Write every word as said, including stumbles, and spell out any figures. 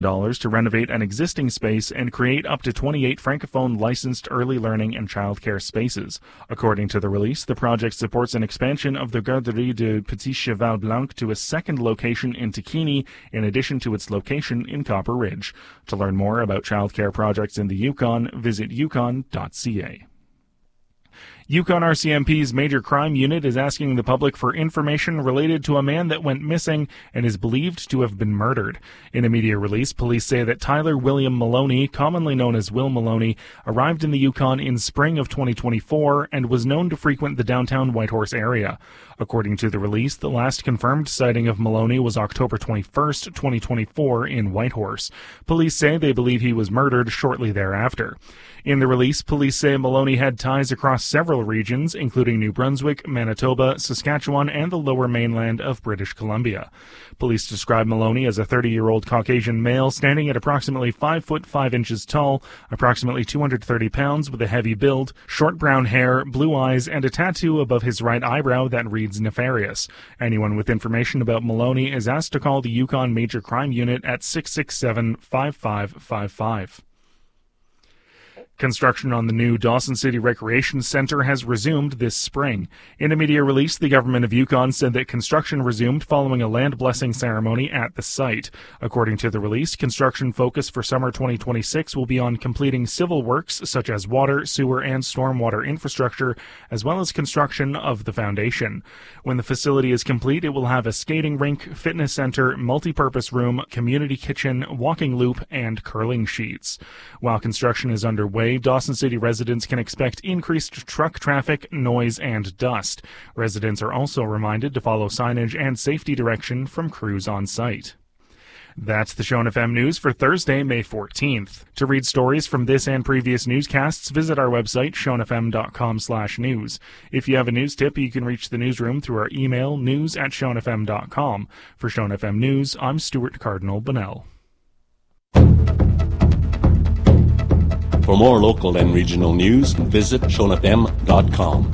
dollars to renovate an existing space and create up to twenty-eight francophone licensed early learning and childcare spaces. According to the release, the project supports an expansion of the Garderie de Petit Cheval Blanc to a second location in Takini, in addition to its location in Copper Ridge. To learn more about childcare projects in the Yukon, visit yukon dot c a. Yukon R C M P's Major Crime Unit is asking the public for information related to a man that went missing and is believed to have been murdered. In a media release, police say that Tyler William Maloney, commonly known as Will Maloney, arrived in the Yukon in spring of twenty twenty-four and was known to frequent the downtown Whitehorse area. According to the release, the last confirmed sighting of Maloney was October twenty-first, twenty twenty-four in Whitehorse. Police say they believe he was murdered shortly thereafter. In the release, police say Maloney had ties across several regions, including New Brunswick, Manitoba, Saskatchewan, and the lower mainland of British Columbia. Police describe Maloney as a thirty-year-old Caucasian male standing at approximately five foot five inches tall, approximately two hundred thirty pounds, with a heavy build, short brown hair, blue eyes, and a tattoo above his right eyebrow that reads nefarious. Anyone with information about Maloney is asked to call the Yukon Major Crime Unit at six six seven, five five five five. Construction on the new Dawson City Recreation Center has resumed this spring. In a media release, the government of Yukon said that construction resumed following a land blessing ceremony at the site. According to the release, construction focus for summer twenty twenty-six will be on completing civil works such as water, sewer, and stormwater infrastructure, as well as construction of the foundation. When the facility is complete, it will have a skating rink, fitness center, multi-purpose room, community kitchen, walking loop, and curling sheets. While construction is underway, Dawson City residents can expect increased truck traffic, noise, and dust. Residents are also reminded to follow signage and safety direction from crews on site. That's the Shone F M News for Thursday, May fourteenth. To read stories from this and previous newscasts, visit our website, shone f m dot com slash news. If you have a news tip, you can reach the newsroom through our email, news at shone f m dot com. For Shone F M News, I'm Stuart Cardinal Bunnell. For more local and regional news, visit shone f m dot com.